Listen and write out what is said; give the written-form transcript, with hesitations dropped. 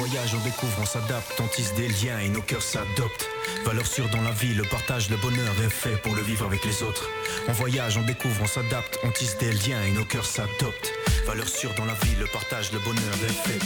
voyage, on découvre, on s'adapte, on tisse des liens et nos cœurs s'adoptent. Valeur sûre dans la vie, le partage, le bonheur est fait pour le vivre avec les autres. On voyage, on découvre, on s'adapte, on tisse des liens et nos cœurs s'adoptent. Valeur sûre dans la vie, le partage, le bonheur est fait